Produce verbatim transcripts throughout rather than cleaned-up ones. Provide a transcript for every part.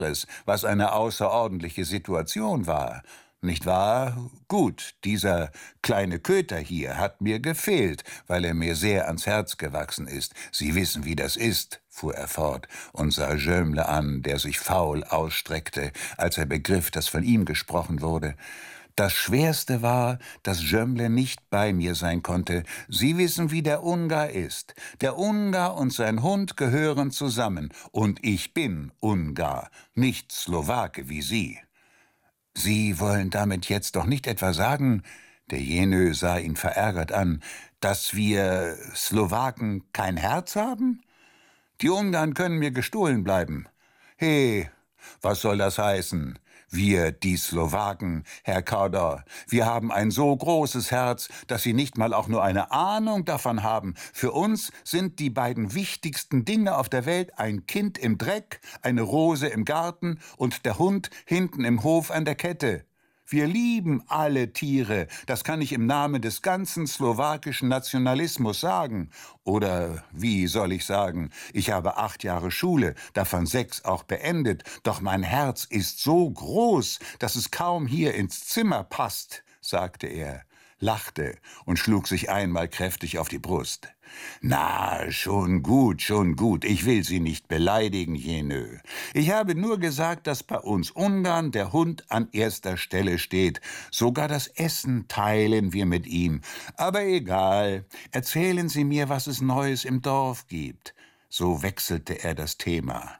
was eine außerordentliche Situation war. Nicht wahr? Gut, dieser kleine Köter hier hat mir gefehlt, weil er mir sehr ans Herz gewachsen ist. Sie wissen, wie das ist, fuhr er fort und sah Jeume an, der sich faul ausstreckte, als er begriff, dass von ihm gesprochen wurde. Das Schwerste war, dass Jeume nicht bei mir sein konnte. Sie wissen, wie der Ungar ist. Der Ungar und sein Hund gehören zusammen. Und ich bin Ungar, nicht Slowake wie Sie. Sie wollen damit jetzt doch nicht etwa sagen, der Jenö sah ihn verärgert an, dass wir Slowaken kein Herz haben? Die Ungarn können mir gestohlen bleiben. He, was soll das heißen? Wir, die Slowaken, Herr Kauder, wir haben ein so großes Herz, dass Sie nicht mal auch nur eine Ahnung davon haben. Für uns sind die beiden wichtigsten Dinge auf der Welt ein Kind im Dreck, eine Rose im Garten und der Hund hinten im Hof an der Kette. Wir lieben alle Tiere, das kann ich im Namen des ganzen slowakischen Nationalismus sagen. Oder wie soll ich sagen, ich habe acht Jahre Schule, davon sechs auch beendet, doch mein Herz ist so groß, dass es kaum hier ins Zimmer passt, sagte er, lachte und schlug sich einmal kräftig auf die Brust. »Na, schon gut, schon gut, ich will Sie nicht beleidigen, Jenö. Ich habe nur gesagt, dass bei uns Ungarn der Hund an erster Stelle steht. Sogar das Essen teilen wir mit ihm. Aber egal, erzählen Sie mir, was es Neues im Dorf gibt.« So wechselte er das Thema.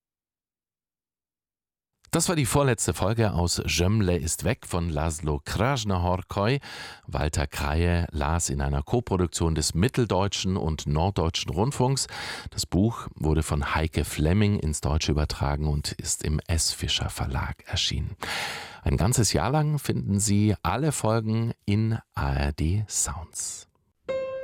Das war die vorletzte Folge aus Jeume ist weg von Laszlo Krasznahorkai. Walter Kraje las in einer Koproduktion des Mitteldeutschen und Norddeutschen Rundfunks. Das Buch wurde von Heike Flemming ins Deutsche übertragen und ist im S. Fischer Verlag erschienen. Ein ganzes Jahr lang finden Sie alle Folgen in A R D Sounds.